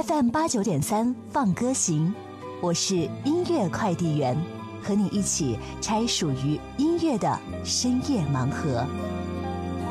FM89.3放歌行，我是音乐快递员，和你一起拆属于音乐的深夜盲盒。